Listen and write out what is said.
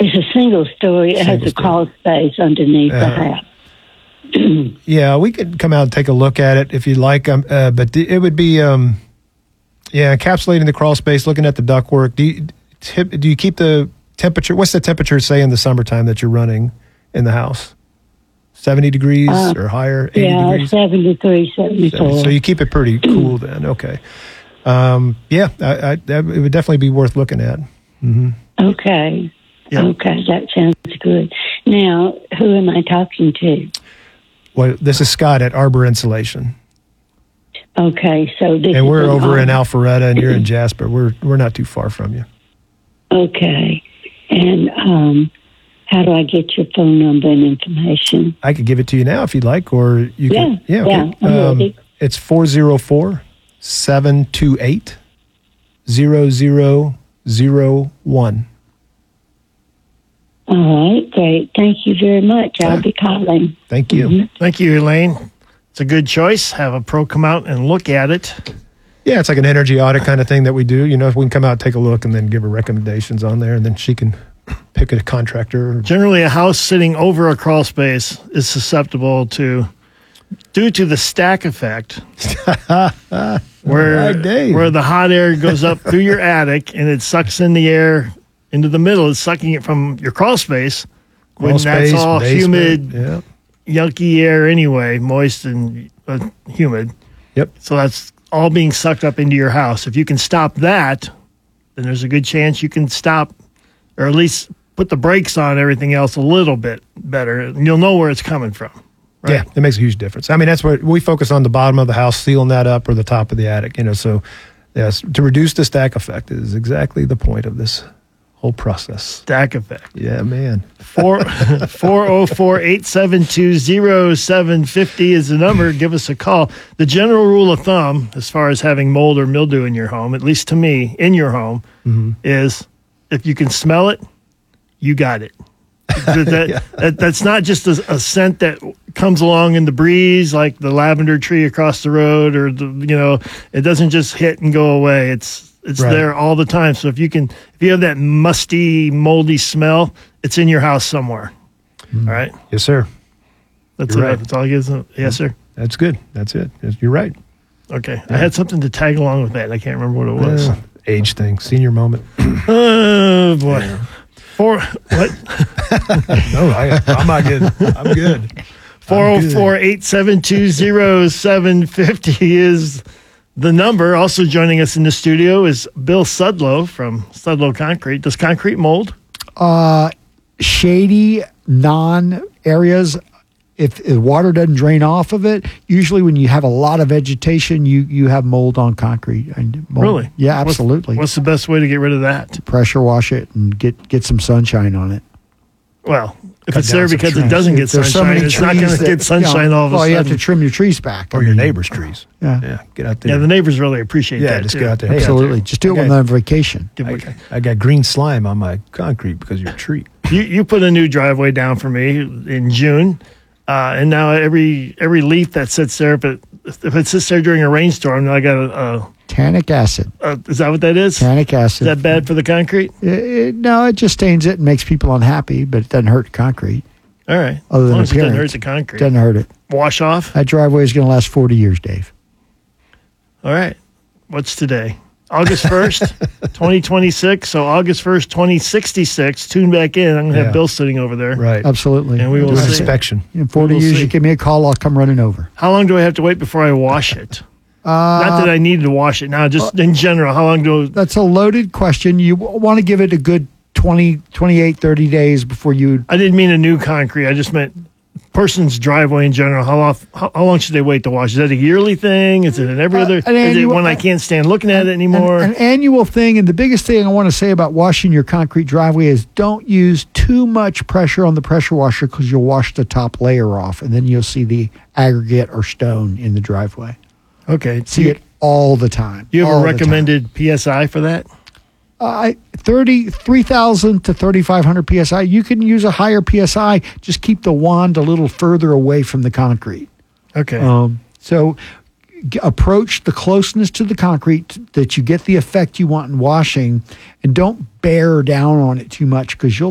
It's a single story. It has a crawl space underneath the house. Yeah, we could come out and take a look at it if you'd like. But it would be, encapsulating the crawl space, looking at the ductwork. Do you keep the temperature? What's the temperature, say, in the summertime that you're running in the house? 70 degrees or higher? 80 degrees? 73, 74. So you keep it pretty cool then. Okay. It would definitely be worth looking at. Mm-hmm. Okay. Yep. Okay, that sounds good. Now, who am I talking to? Well, this is Scott at Arbor Insulation. Okay, so this and we're over in Alpharetta, and you're in Jasper. We're not too far from you. Okay, and how do I get your phone number and information? I could give it to you now if you'd like, or you can. Yeah, okay. I'm ready. It's 404-728-0001. All right, great. Thank you very much. I'll be calling. Thank you. Mm-hmm. Thank you, Elaine. It's a good choice. Have a pro come out and look at it. Yeah, it's like an energy audit kind of thing that we do. You know, if we can come out, take a look, and then give her recommendations on there, and then she can pick a contractor. Generally, a house sitting over a crawl space is susceptible to, due to the stack effect, where the hot air goes up through your attic and it sucks in the air into the middle. It's sucking it from your crawl space. That's all humid, yucky air anyway, moist and humid. Yep. So that's all being sucked up into your house. If you can stop that, then there's a good chance you can stop, or at least put the brakes on everything else a little bit better. And you'll know where it's coming from. Right? Yeah, it makes a huge difference. I mean, that's what we focus on, the bottom of the house, sealing that up, or the top of the attic. You know, so yes, to reduce the stack effect is exactly the point of this whole process. Stack effect. Yeah, man. 404-872-0750 is the number. Give us a call. The general rule of thumb, as far as having mold or mildew in your home, at least to me, in your home, is if you can smell it, you got it. That's not just a scent that comes along in the breeze, like the lavender tree across the road, or it doesn't just hit and go away. It's right there all the time. So if you have that musty, moldy smell, it's in your house somewhere. All right. Yes, sir. That's it. Right. That's all I give. Yes, sir. That's good. That's it. You're right. Okay. Yeah. I had something to tag along with that. I can't remember what it was. Age thing. Senior moment. Oh boy. Yeah. What? No, I'm not good. I'm good. 404-872-0750 is the number. Also joining us in the studio is Bill Sudlow from Sudlow Concrete. Does concrete mold? Shady non-areas, if the water doesn't drain off of it, usually when you have a lot of vegetation, you have mold on concrete. Mold. Really? Yeah, absolutely. What's the best way to get rid of that? Pressure wash it and get some sunshine on it. Well, if it's there because it doesn't get sunshine, it's not going to get sunshine all of a sudden. Well, you have to trim your trees back. Or your neighbor's trees. Yeah. Get out there. Yeah, the neighbors really appreciate that. Just too. get out there. Absolutely. Just do it when they're on vacation. I got green slime on my concrete because of your tree. You put a new driveway down for me in June. And now every leaf that sits there, if it sits there during a rainstorm, now I got a tannic acid. Is that what that is? Tannic acid. Is that bad for the concrete? No, it just stains it and makes people unhappy, but it doesn't hurt the concrete. All right. Other than as long as it doesn't hurt the concrete. Doesn't hurt it. Wash off? That driveway is going to last 40 years, Dave. All right. What's today? August 1st, 2026. So August 1st, 2066. Tune back in. I'm going to have Bill sitting over there. Right. Absolutely. And we will do an see. inspection. In 40 years, you give me a call, I'll come running over. How long do I have to wait before I wash it? Not that I need to wash it now, just in general. How long do... That's a loaded question. You want to give it a good 20, 28, 30 days before you... I didn't mean a new concrete. I just meant person's driveway in general. How long should they wait to wash? Is that a yearly thing? Is it an every other? Is it when I can't stand looking at it anymore? An annual thing. And the biggest thing I want to say about washing your concrete driveway is don't use too much pressure on the pressure washer because you'll wash the top layer off, and then you'll see the aggregate or stone in the driveway. Okay. See it all the time. You have a recommended PSI for that? 3,000 to 3,500 PSI. You can use a higher PSI. Just keep the wand a little further away from the concrete. Okay. So approach the closeness to the concrete that you get the effect you want in washing, and don't bear down on it too much because you'll